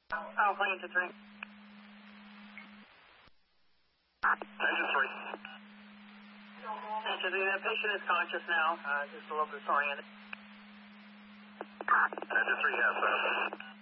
Alpha into 3. Engine 3. Engine 3, that patient is conscious now, just a little disoriented. Engine 3 has that.